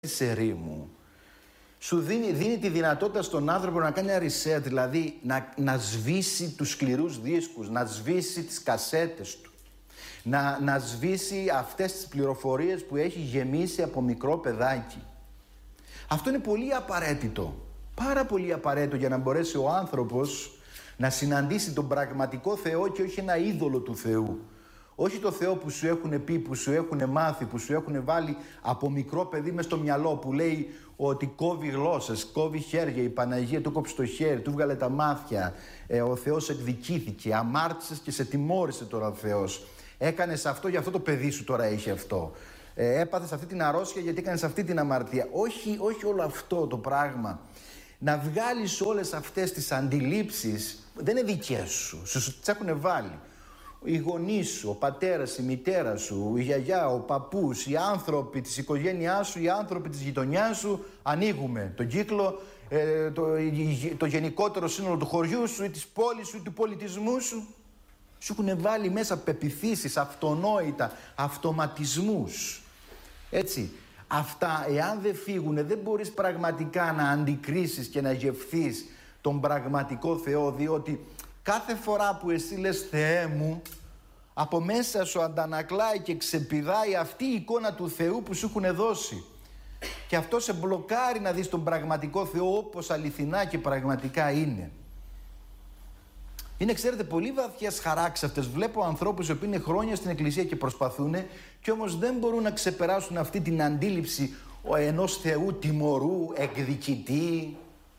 της ερήμου σου δίνει τη δυνατότητα στον άνθρωπο να κάνει ένα reset, δηλαδή να σβήσει τους σκληρούς δίσκους, να σβήσει τις κασέτες του, να σβήσει αυτές τις πληροφορίες που έχει γεμίσει από μικρό παιδάκι. Αυτό είναι πολύ απαραίτητο, πάρα πολύ απαραίτητο για να μπορέσει ο άνθρωπος να συναντήσει τον πραγματικό Θεό και όχι ένα είδωλο του Θεού. Όχι το Θεό που σου έχουν πει, που σου έχουν μάθει, που σου έχουν βάλει από μικρό παιδί μες στο μυαλό, που λέει ότι κόβει γλώσσες, κόβει χέρια, η Παναγία του κόψει το χέρι, του βγάλε τα μάτια, ο Θεός εκδικήθηκε, αμάρτησες και σε τιμώρησε τώρα ο Θεός. Έκανες αυτό, γι' αυτό το παιδί σου τώρα έχει αυτό. Έπαθες αυτή την αρρώστια γιατί έκανες αυτή την αμαρτία. Όχι όλο αυτό το πράγμα. Να βγάλεις όλες αυτές τις αντιλήψεις, δεν είναι δικές σου, σου τις έχουν βάλει. Οι γονείς σου, ο πατέρας, η μητέρα σου, η γιαγιά, ο παππούς, οι άνθρωποι της οικογένειάς σου, οι άνθρωποι της γειτονιάς σου, ανοίγουμε τον κύκλο, το γενικότερο σύνολο του χωριού σου ή της πόλης σου ή του πολιτισμού σου. Σου έχουν βάλει μέσα πεποιθήσεις, αυτονόητα, αυτοματισμούς. Έτσι. Αυτά, εάν δεν φύγουνε, δεν μπορείς πραγματικά να αντικρίσεις και να γευθείς τον πραγματικό Θεό, διότι κάθε φορά που εσύ λες Θεέ μου, από μέσα σου αντανακλάει και ξεπηδάει αυτή η εικόνα του Θεού που σου έχουν δώσει. Και αυτό σε μπλοκάρει να δεις τον πραγματικό Θεό όπως αληθινά και πραγματικά είναι. Είναι, ξέρετε, πολύ βαθιές χαράξεις αυτές. Βλέπω ανθρώπους οι οποίοι είναι χρόνια στην εκκλησία και προσπαθούν και όμως δεν μπορούν να ξεπεράσουν αυτή την αντίληψη ενός Θεού τιμωρού, εκδικητή.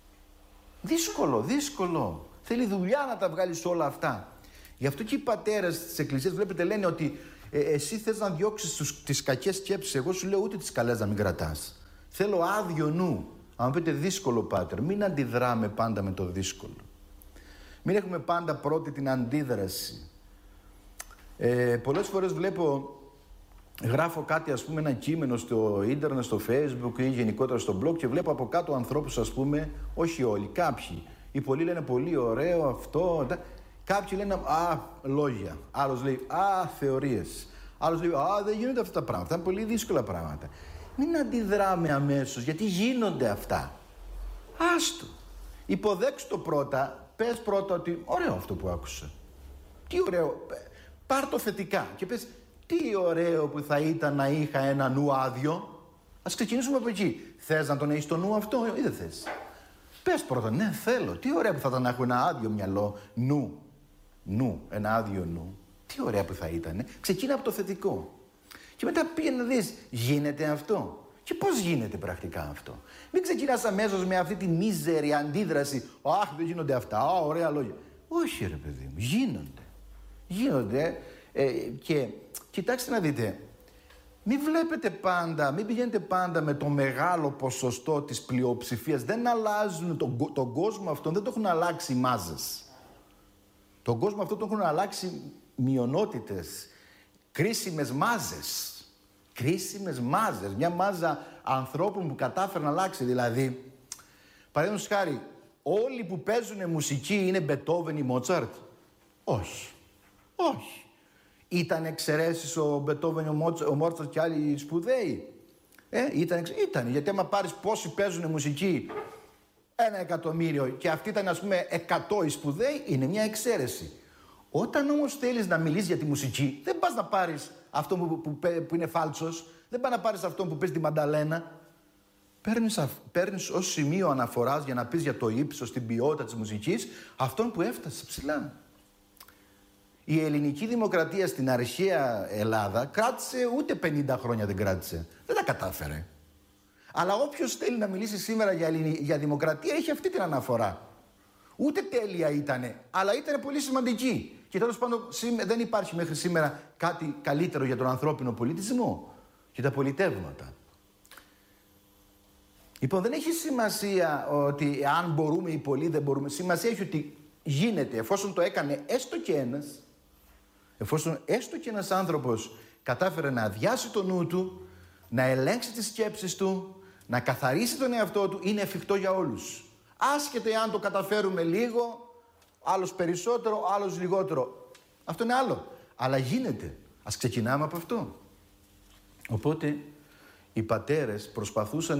Δύσκολο. Θέλει δουλειά να τα βγάλεις όλα αυτά. Γι' αυτό και οι πατέρες της εκκλησίας, βλέπετε, λένε ότι εσύ θες να διώξεις τις κακές σκέψεις. Εγώ σου λέω ούτε τις καλές να μην κρατάς. Θέλω άδειο νου. Αν μου πείτε δύσκολο, πάτερ, μην αντιδράμε πάντα με το δύσκολο. Μην έχουμε πάντα πρώτη την αντίδραση. Πολλές φορές γράφω κάτι, ας πούμε, ένα κείμενο στο ίντερνετ, στο Facebook ή γενικότερα στο blog και βλέπω από κάτω ανθρώπους, ας πούμε, όχι όλοι, κάποιοι. Οι πολλοί λένε πολύ ωραίο αυτό. Κάποιοι λένε λόγια. Άλλος λέει θεωρίες. Άλλος λέει δεν γίνονται αυτά τα πράγματα. Είναι πολύ δύσκολα πράγματα. Μην αντιδράμε αμέσως, γιατί γίνονται αυτά. Άστο. Υποδέξου το πρώτα. Πες πρώτα ότι ωραίο αυτό που άκουσα. Τι ωραίο. Πάρ' το θετικά και πες τι ωραίο που θα ήταν να είχα ένα νου άδειο. Ας ξεκινήσουμε από εκεί. Θες να τον έχεις το νου αυτό ή δεν θες? Πες πρώτα, ναι, θέλω. Τι ωραία που θα ήταν να έχω ένα άδειο μυαλό, ένα άδειο νου. Τι ωραία που θα ήταν. Ξεκίνα από το θετικό. Και μετά πήγαινε να δεις, γίνεται αυτό? Και πώς γίνεται πρακτικά αυτό? Μην ξεκινάς αμέσως με αυτή τη μίζερη αντίδραση. Αχ, δεν γίνονται αυτά. Ωραία λόγια. Όχι, ρε παιδί μου, γίνονται. Και κοιτάξτε να δείτε. Μην πηγαίνετε πάντα με το μεγάλο ποσοστό της πλειοψηφίας. Δεν αλλάζουν τον κόσμο αυτό, δεν το έχουν αλλάξει οι μάζες. Τον κόσμο αυτό το έχουν αλλάξει μειονότητες, κρίσιμες μάζες. Μια μάζα ανθρώπων που κατάφεραν να αλλάξει. Δηλαδή, παραδείγματος χάρη, όλοι που παίζουν μουσική είναι Μπετόβεν ή Μότσαρτ? Όχι. Ήταν εξαιρέσεις ο Μπετόβεν, ο Μότσαρτ και άλλοι σπουδαίοι? Ήταν. Γιατί άμα πάρεις πόσοι παίζουν μουσική, 1.000.000 και αυτοί ήταν, ας πούμε, 100 οι σπουδαίοι, είναι μια εξαίρεση. Όταν όμως θέλεις να μιλήσεις για τη μουσική, δεν πας να πάρεις αυτό που είναι φάλτσος, δεν πας να πάρεις αυτό που παίζει τη μανταλένα. Παίρνεις ως σημείο αναφοράς για να πεις για το ύψος, την ποιότητα της μουσικής, αυτόν που έφτασε ψηλά. Η ελληνική δημοκρατία στην αρχαία Ελλάδα κράτησε ούτε 50 χρόνια, δεν κράτησε. Δεν τα κατάφερε. Αλλά όποιος θέλει να μιλήσει σήμερα για δημοκρατία έχει αυτή την αναφορά. Ούτε τέλεια ήτανε, αλλά ήτανε πολύ σημαντική. Και τέλος πάντων δεν υπάρχει μέχρι σήμερα κάτι καλύτερο για τον ανθρώπινο πολιτισμό και τα πολιτεύματα. Λοιπόν, δεν έχει σημασία ότι αν μπορούμε ή πολλοί δεν μπορούμε. Σημασία έχει ότι γίνεται, εφόσον το έκανε έστω και ένας. Εφόσον έστω και ένας άνθρωπος κατάφερε να αδειάσει το νου του, να ελέγξει τις σκέψεις του, να καθαρίσει τον εαυτό του, είναι εφικτό για όλους. Άσχετα εάν το καταφέρουμε λίγο, άλλος περισσότερο, άλλος λιγότερο. Αυτό είναι άλλο. Αλλά γίνεται. Ας ξεκινάμε από αυτό. Οπότε οι πατέρες προσπαθούσαν